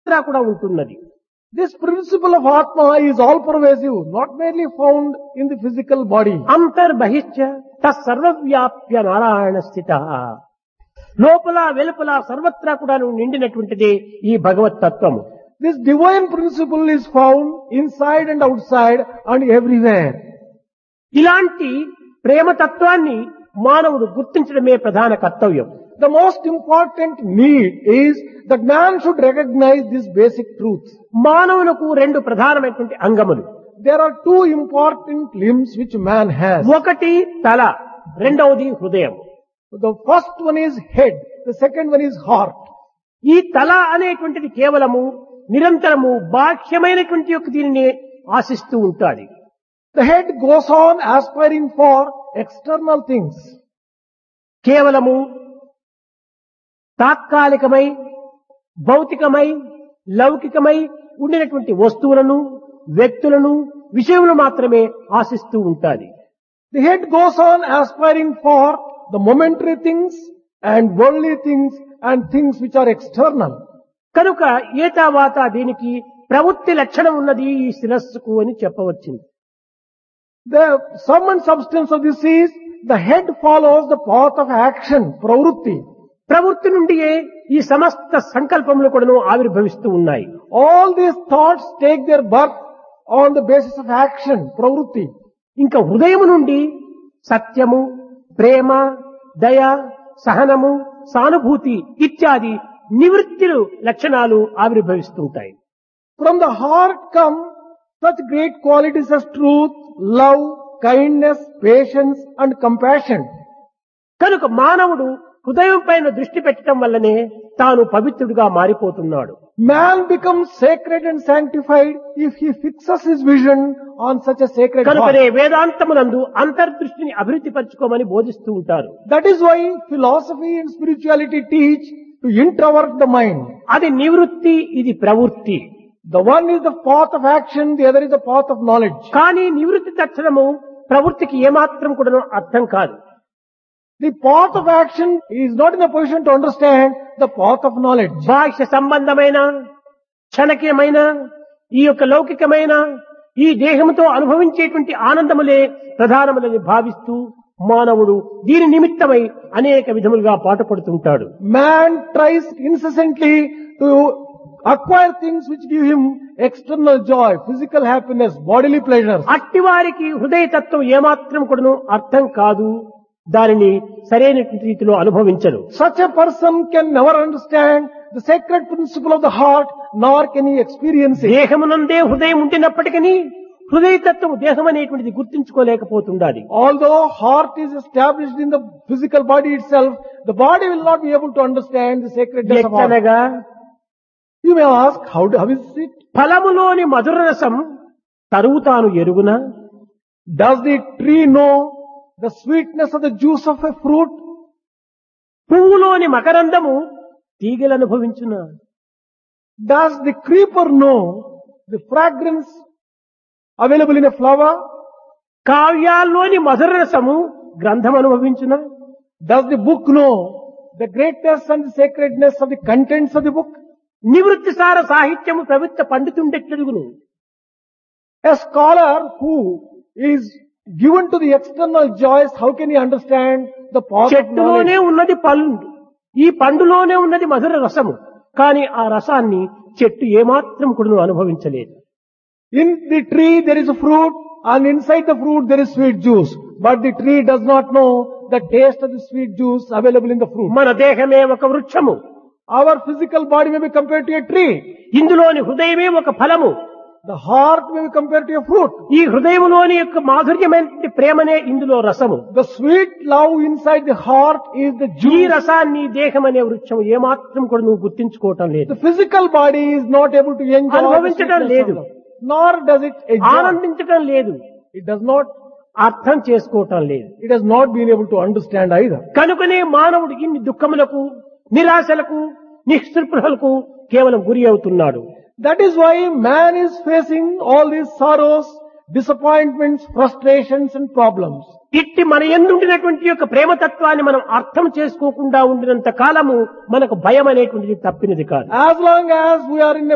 కూడా ఉంటున్నది. This principle of Atma is all pervasive, not merely found in the physical body. అంతర్బహిశ్చ తత్సర్వవ్యాప్య Narayana స్థిత. లోపల వెలుపల సర్వత్రా కూడా నిండినటువంటిదే ఈ భగవత్ తత్వము. This divine principle is found inside and outside and everywhere. ఇలాంటి ప్రేమతత్వాన్ని మానవుడు గుర్తించడమే ప్రధాన కర్తవ్యం. The most important need is that man should recognize this basic truth. మానవులకు రెండు ప్రధానమైనటువంటి అంగములు. There are two important limbs which man has. ఒకటి తల, రెండవది హృదయం. The first one is head, the second one is heart. ఈ తల అనేటువంటిది కేవలము నిరంతరము బాహ్యమైనటువంటి యొక్క దీనిని ఆశిస్తూ ఉంటాది. The head goes on aspiring for external things. కేవలము తాత్కాలికమై, భౌతికమై, లౌకికమై ఉండినటువంటి వస్తువులను, వ్యక్తులను, విషయములు మాత్రమే ఆశిస్తూ ఉంటాది. The head goes on aspiring for the momentary things and worldly things and things which are external. కనుక ఏతావాత దీనికి ప్రవృత్తి లక్షణం ఉన్నది ఈ శిరస్సుకు అని చెప్పవచ్చింది. The sum and substance of this is the head follows the path of action, pravrutti. ప్రవృత్తి నుండియే ఈ సమస్త సంకల్పములు కూడాను ఆవిర్భవిస్తూ ఉన్నాయి. All these thoughts take their birth on the basis of action, pravrutti. ఇంకా హృదయము నుండి సత్యము, ప్రేమ, దయ, సహనము, సానుభూతి ఇత్యాది నివృత్తులు లక్షణాలు ఆవిర్భవిస్తుంటాయి. From the heart come such great qualities as truth, love, kindness, patience and compassion. కనుక మానవుడు హృదయం పైన దృష్టి పెట్టడం వల్లనే తాను పవిత్రుడిగా మారిపోతున్నాడు. Man becomes sacred and sanctified if he fixes his vision on such a sacred కనుకనే heart. వేదాంతమునందు అంతర్దృష్టిని అభివృద్ధి పరచుకోమని బోధిస్తూ ఉంటారు. That is why philosophy and spirituality teach to introvert the mind. అది నివృత్తి, ఇది ప్రవృత్తి. The one is the path of action, the other is the path of knowledge. కానీ నివృత్తి తక్షణము ప్రవృత్తికి ఏమాత్రం కూడా అర్థం కాదు. The path of action is not in a position to understand the path of knowledge. బాహ్య సంబంధమైన, క్షణకీయమైన, ఈ యొక్క లౌకికమైన ఈ దేహంతో అనుభవించేటువంటి ఆనందములే ప్రధానములని భావిస్తూ మానవుడు దీని నిమిత్తమై అనేక విధములుగా పాటుపడుతుంటాడు. Man tries incessantly to acquire things which give him external joy, physical happiness, bodily pleasures. అట్టివారికి హృదయతత్వం ఏమాత్రం కూడాను అర్థం కాదు, దానిని సరైనటువంటి రీతిలో అనుభవించరు. Such a person can never understand the sacred principle of the heart, nor can he experience it. దేహమునందే హృదయం ఉండినప్పటికీ హృదయతత్వం దేహం అనేటువంటిది గుర్తించుకోలేకపోతుండాలి. Although heart is established in the physical body itself, the body will not be able to understand the sacredness of heart. ఎట్లనగా You may ask, how is it? ఫలములోని మధుర రసం తరువు తాను ఎరుగునా? Does the tree know the sweetness of the juice of a fruit? పువ్వులోని మకరందము తీగలు అనుభవించునా? Does the creeper know the fragrance available in a flower? కావ్యాల్లోని మధుర రసము గ్రంథం అనుభవించునా? Does the book know the greatness and the sacredness of the contents of the book? నివృత్తి సార సాహిత్యము ప్రవృత్త పండితుండెట్లరుగును. A scholar who is given to the external joys, how can he understand the path of చెట్టులోనే knowledge? ఉన్నది పండు, ఈ పండులోనే ఉన్నది మధుర రసము, కానీ ఆ రసాన్ని చెట్టు ఏమాత్రం కూడా అనుభవించలేదు. In the tree there is a fruit and inside the fruit there is sweet juice. But the tree does not know the taste of the sweet juice available in the fruit. మన దేహమే ఒక వృక్షము, Our physical body may be compared to a tree. ఇందులోని హృదయమే ఒక ఫలము. The heart may be compared to a fruit. ఈ హృదయములోని యొక్క మాధుర్యమైన ప్రేమనే ఇందులో రసము. The sweet love inside the heart is the ఈ juice. రసాన్ని దేహం అనే వృక్షం ఏమాత్రం కూడా నువ్వు గుర్తించుకోవటం లేదు, The physical body is not able to enjoy the అనుభవించడం sweetness లేదు, of love. Nor does it enjoy. ఆనందించటం లేదు, It does not. అర్థం చేసుకోవటం లేదు. It has not been able to understand either. కనుకనే మానవుడు ఇన్ని దుఃఖములకు, నిరాశలకు, నిస్పృహలకు కేవలం గురి అవుతున్నాడు. That is why man is facing all these sorrows, disappointments, frustrations and problems. ఇట్టి మన ఎందుండినటువంటి యొక్క ప్రేమతత్వాన్ని మనం అర్థం చేసుకోకుండా ఉండినంత కాలము మనకు భయం అనేటువంటిది తప్పినది కాదు. As long as we are in a